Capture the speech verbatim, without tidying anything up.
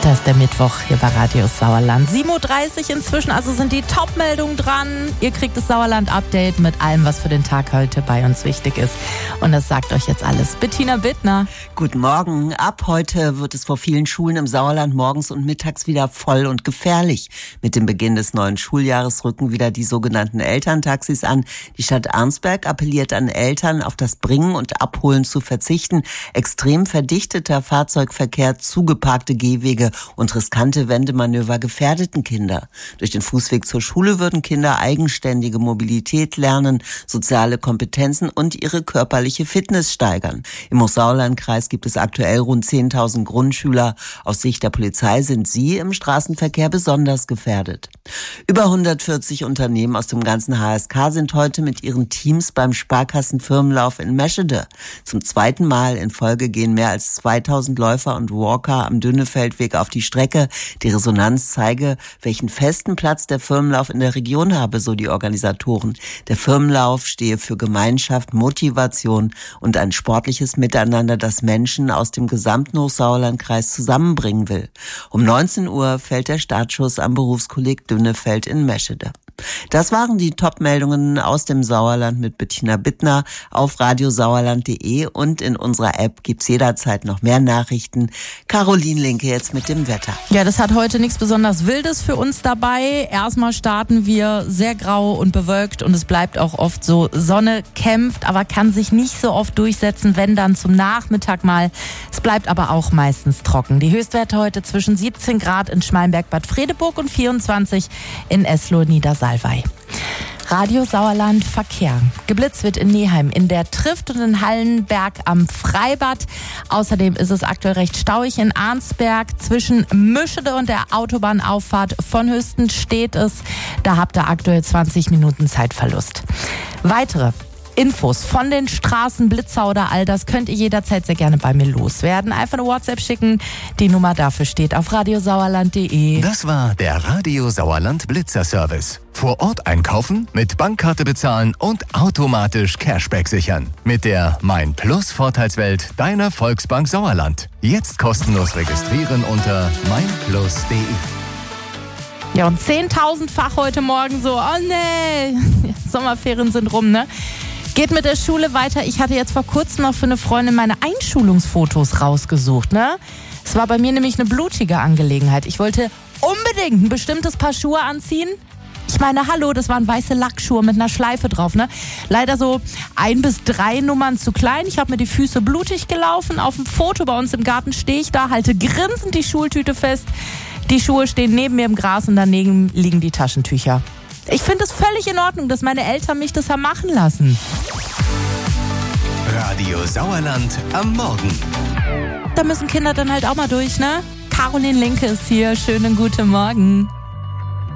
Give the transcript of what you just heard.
Da ist der Mittwoch hier bei Radio Sauerland. sieben Uhr dreißig inzwischen, also sind die Top-Meldungen dran. Ihr kriegt das Sauerland-Update mit allem, was für den Tag heute bei uns wichtig ist. Und das sagt euch jetzt alles Bettina Bittner. Guten Morgen. Ab heute wird es vor vielen Schulen im Sauerland morgens und mittags wieder voll und gefährlich. Mit dem Beginn des neuen Schuljahres rücken wieder die sogenannten Elterntaxis an. Die Stadt Arnsberg appelliert an Eltern, auf das Bringen und Abholen zu verzichten. Extrem verdichteter Fahrzeugverkehr, zugeparkte Gehwege und riskante Wendemanöver gefährdeten Kinder. Durch den Fußweg zur Schule würden Kinder eigenständige Mobilität lernen, soziale Kompetenzen und ihre körperliche Fitness steigern. Im Hochsauerlandkreis gibt es aktuell rund zehntausend Grundschüler. Aus Sicht der Polizei sind sie im Straßenverkehr besonders gefährdet. Über hundertvierzig Unternehmen aus dem ganzen H S K sind heute mit ihren Teams beim Sparkassenfirmenlauf in Meschede. Zum zweiten Mal in Folge gehen mehr als zweitausend Läufer und Walker am Dünnefeldweg auf die Strecke. Die Resonanz zeige, welchen festen Platz der Firmenlauf in der Region habe, so die Organisatoren. Der Firmenlauf stehe für Gemeinschaft, Motivation und ein sportliches Miteinander, das Menschen aus dem gesamten Hochsauerlandkreis zusammenbringen will. Um neunzehn Uhr fällt der Startschuss am Berufskolleg Dünnefeld in Meschede. Das waren die Top-Meldungen aus dem Sauerland mit Bettina Bittner. Auf radiosauerland punkt de und in unserer App gibt's jederzeit noch mehr Nachrichten. Caroline Linke jetzt mit dem Wetter. Ja, das hat heute nichts besonders Wildes für uns dabei. Erstmal starten wir sehr grau und bewölkt und es bleibt auch oft so. Sonne kämpft, aber kann sich nicht so oft durchsetzen, wenn dann zum Nachmittag mal. Es bleibt aber auch meistens trocken. Die Höchstwerte heute zwischen siebzehn Grad in Schmallenberg-Bad Fredeburg und vierundzwanzig in Eslohe-Niedersachsen. Radio Sauerland Verkehr. Geblitzt wird in Neheim, in der Trift und in Hallenberg am Freibad. Außerdem ist es aktuell recht stauig in Arnsberg. Zwischen Meschede und der Autobahnauffahrt von Höchsten steht es. Da habt ihr aktuell zwanzig Minuten Zeitverlust. Weitere Infos von den Straßen, Blitzer oder all das könnt ihr jederzeit sehr gerne bei mir loswerden. Einfach eine WhatsApp schicken. Die Nummer dafür steht auf radiosauerland punkt de. Das war der Radio Sauerland Blitzer Service. Vor Ort einkaufen, mit Bankkarte bezahlen und automatisch Cashback sichern. Mit der Mein Plus Vorteilswelt deiner Volksbank Sauerland. Jetzt kostenlos registrieren unter mein plus punkt de. Ja, und zehntausendfach heute Morgen so, oh nee, Sommerferien sind rum, ne? Geht mit der Schule weiter. Ich hatte jetzt vor kurzem noch für eine Freundin meine Einschulungsfotos rausgesucht, ne? Es war bei mir nämlich eine blutige Angelegenheit. Ich wollte unbedingt ein bestimmtes Paar Schuhe anziehen. Ich meine, hallo, das waren weiße Lackschuhe mit einer Schleife drauf, ne? Leider so ein bis drei Nummern zu klein. Ich habe mir die Füße blutig gelaufen. Auf dem Foto bei uns im Garten stehe ich da, halte grinsend die Schultüte fest. Die Schuhe stehen neben mir im Gras und daneben liegen die Taschentücher. Ich finde es völlig in Ordnung, dass meine Eltern mich das haben machen lassen. Radio Sauerland am Morgen. Da müssen Kinder dann halt auch mal durch, ne? Caroline Linke ist hier. Schönen guten Morgen.